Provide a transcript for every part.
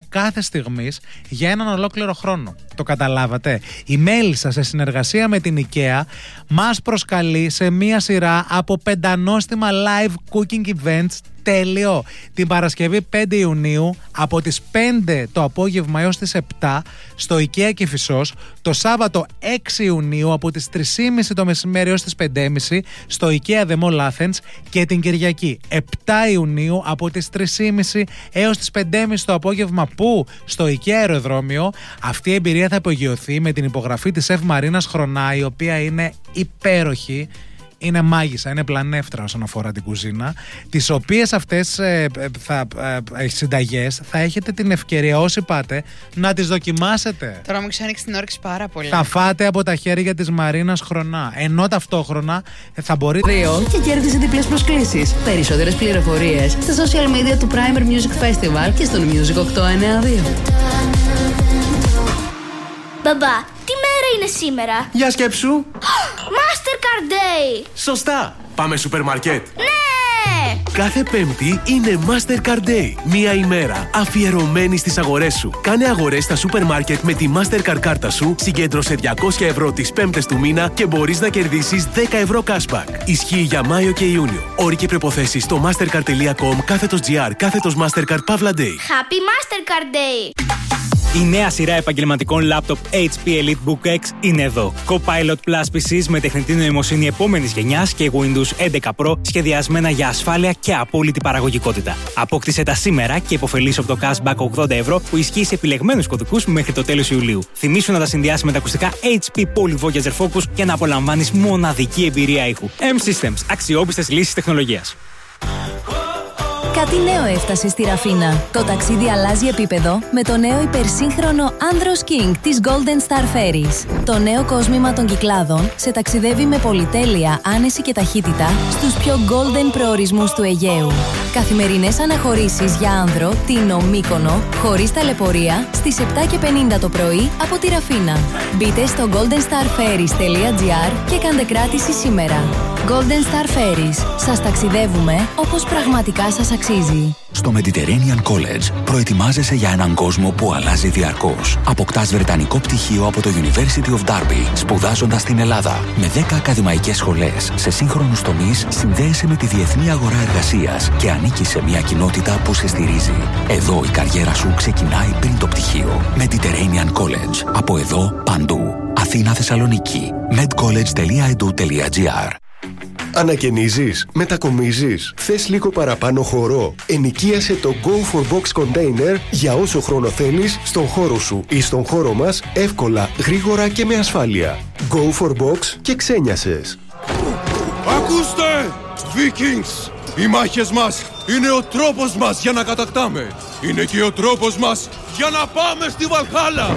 κάθε στιγμής για έναν ολόκληρο χρόνο. Το καταλάβατε? Η Μέλισσα σε συνεργασία με την IKEA μας προσκαλεί σε μία σειρά από πεντανόστιμα live cooking events. Τέλειο! Την Παρασκευή 5 Ιουνίου από τις 5 το απόγευμα έως τις 7 στο IKEA Κηφισός, το Σάββατο 6 Ιουνίου από τις 3.30 το μεσημέρι έως τις 5.30 στο IKEA The Mall Athens και την Κυριακή 7 Ιουνίου από τις 3.30 έως τις 5.30 το απόγευμα που στο IKEA Αεροδρόμιο. Αυτή η εμπειρία θα απογειωθεί με την υπογραφή της Ευ Μαρίνας Χρονά, η οποία είναι υπέροχη. Είναι μάγισσα, είναι πλανεύτρα όσον αφορά την κουζίνα, τις οποίες αυτές συνταγές θα έχετε την ευκαιρία όσοι πάτε να τις δοκιμάσετε. Τώρα μου έχεις ανοίξει την όρεξη πάρα πολύ. Θα φάτε από τα χέρια της Μαρίνας Χρονά, ενώ ταυτόχρονα θα μπορείτε... Και κέρδισε διπλές προσκλήσεις. Περισσότερες πληροφορίες στα social media του Primer Music Festival και στον Music 892. Μπαμπά, τι μέρα είναι σήμερα? Για σκέψου. Mastercard Day! Σωστά. Πάμε σούπερ μάρκετ. Ναι! Κάθε Πέμπτη είναι Mastercard Day. Μία ημέρα αφιερωμένη στις αγορές σου. Κάνε αγορές στα σούπερ μάρκετ με τη Mastercard κάρτα σου, συγκέντρωσε 200 ευρώ τις πέμπτες του μήνα και μπορείς να κερδίσεις 10 ευρώ cashback. Ισχύει για Μάιο και Ιούνιο. Όροι και προϋποθέσεις στο mastercard.com/GR Mastercard Pavla Day. Happy Mastercard Day! Η νέα σειρά επαγγελματικών λάπτοπ HP EliteBook X είναι εδώ. Copilot Plus PCs με τεχνητή νοημοσύνη επόμενης γενιάς και Windows 11 Pro σχεδιασμένα για ασφάλεια και απόλυτη παραγωγικότητα. Απόκτησε τα σήμερα και υποφελήσου από το cashback 80 ευρώ που ισχύει σε επιλεγμένους κωδικούς μέχρι το τέλος Ιουλίου. Θυμήσου να τα συνδυάσεις με τα ακουστικά HP Poly Voyager Focus για να απολαμβάνεις μοναδική εμπειρία ήχου. M-Systems. Αξιόπιστες λύσεις τεχνολογίας. Κάτι νέο έφτασε στη Ραφίνα. Το ταξίδι αλλάζει επίπεδο με το νέο υπερσύγχρονο Andros King της Golden Star Ferries. Το νέο κόσμημα των Κυκλάδων σε ταξιδεύει με πολυτέλεια, άνεση και ταχύτητα στους πιο golden προορισμούς του Αιγαίου. Καθημερινές αναχωρήσεις για άνδρο, Τίνο, Μύκονο, χωρίς ταλαιπωρία, στις 7:50 το πρωί από τη Ραφίνα. Μπείτε στο goldenstarferries.gr και κάντε κράτηση σήμερα. Golden Star Ferries. Σας ταξιδεύουμε όπως πραγματικά σας αξίζει. Στο Mediterranean College προετοιμάζεσαι για έναν κόσμο που αλλάζει διαρκώς. Αποκτάς βρετανικό πτυχίο από το University of Derby, σπουδάζοντας στην Ελλάδα. Με 10 ακαδημαϊκές σχολές σε σύγχρονους τομείς, συνδέεσαι με τη διεθνή αγορά εργασίας και ανήκεις σε μια κοινότητα που σε στηρίζει. Εδώ η καριέρα σου ξεκινάει πριν το πτυχίο. Mediterranean College. Από εδώ παντού. Αθήνα, Θεσσαλονίκη. medcollege.edu.gr. Ανακαινίζεις, μετακομίζεις, θες λίγο παραπάνω χώρο? Ενοικίασε το Go for Box Container για όσο χρόνο θέλεις στον χώρο σου ή στον χώρο μας, εύκολα, γρήγορα και με ασφάλεια. Go for Box και ξένιασες. Ακούστε! Vikings! Οι μάχες μας είναι ο τρόπος μας για να κατακτάμε. Είναι και ο τρόπος μας για να πάμε στη Βαλχάλα.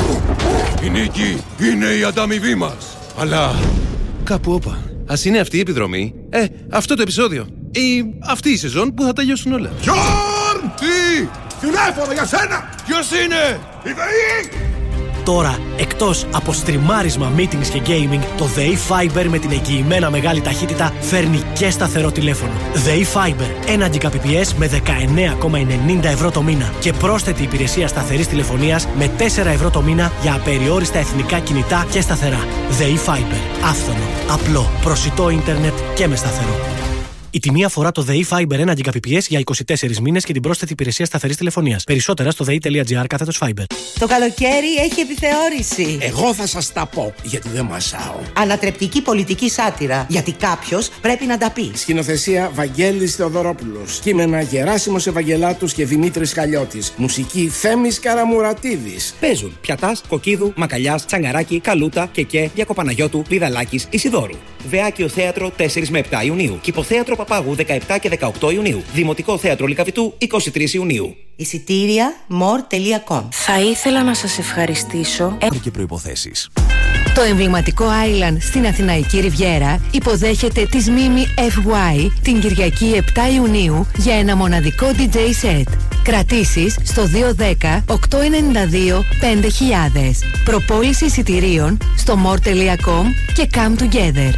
Η νίκη είναι η ανταμοιβή μας. Αλλά κάπου όπα. Ας είναι αυτή η επιδρομή, αυτό το επεισόδιο ή αυτή η σεζόν που θα τελειώσουν όλα. Γιόρν! Τι! Τηλέφωνο για σένα! Ποιος είναι? Η ΔΕΗ! Τώρα, εκτός από στριμάρισμα, meetings και gaming, το ΔΕΗ Fiber με την εγγυημένα μεγάλη ταχύτητα φέρνει και σταθερό τηλέφωνο. ΔΕΗ Fiber, 1 Gbps με 19,90 ευρώ το μήνα και πρόσθετη υπηρεσία σταθερής τηλεφωνίας με 4 ευρώ το μήνα για απεριόριστα εθνικά κινητά και σταθερά. ΔΕΗ Fiber, άφθονο, απλό, προσιτό ίντερνετ και με σταθερό. Η τιμή αφορά το ΔΕΗ Fiber 1 Gbps για 24 μήνες και την πρόσθετη υπηρεσία σταθερής τηλεφωνίας. Περισσότερα στο dei.gr/Fiber. Το καλοκαίρι έχει επιθεώρηση. Εγώ θα σας τα πω, γιατί δεν μασάω. Ανατρεπτική πολιτική σάτυρα, γιατί κάποιος πρέπει να τα πει. Σκηνοθεσία Βαγγέλης Θεοδωρόπουλος. Κείμενα Γεράσιμος Ευαγγελάτους και Δημήτρης Χαλιώτης. Μουσική Θέμης Καραμουρατίδης. Παίζουν Πιατάς, Κοκκίδου, Μακαλιάς, Τσαγκαράκη, Καλούτα, Κεκέ, Διακοπαναγιώτου, Πηδαλάκης, Ισιδώρου. Βεάκιο Θέατρο 4 με 7 Ιουνίου. Κυποθέατρο Παπάγου 17 και 18 Ιουνίου. Δημοτικό Θέατρο Λυκαβητού 23 Ιουνίου. Εισιτήρια more.com. Θα ήθελα να σας ευχαριστήσω. Και προϋποθέσεις. Το εμβληματικό Island στην Αθηναϊκή Ριβιέρα υποδέχεται τις Mimi FY την Κυριακή 7 Ιουνίου για ένα μοναδικό DJ set. Κρατήσεις στο 210 892 5000. Προπόληση εισιτηρίων στο more.com και come together.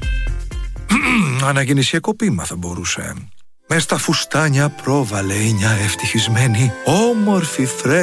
Αναγεννησιακό ποίημα θα μπορούσε. Μες στα φουστάνια πρόβαλε η μια ευτυχισμένη, όμορφη